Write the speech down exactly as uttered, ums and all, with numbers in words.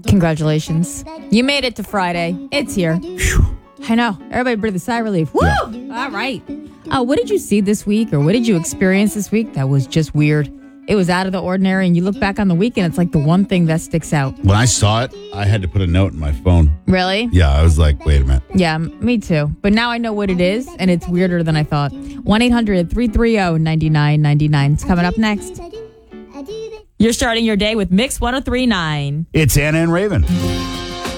Congratulations. You made it to Friday. It's here. Whew. I know. Everybody breathe a sigh of relief. Woo! Yeah. All right. Uh, what did you see this week or what did you experience this week that was just weird? It was out of the ordinary, and you look back on the weekend, it's like the one thing that sticks out. When I saw it, I had to put a note in my phone. Really? Yeah, I was like, wait a minute. Yeah, me too. But now I know what it is, and it's weirder than I thought. one eight hundred three three zero nine nine nine nine. It's coming up next. You're starting your day with Mix one oh three point nine. It's Anna and Raven.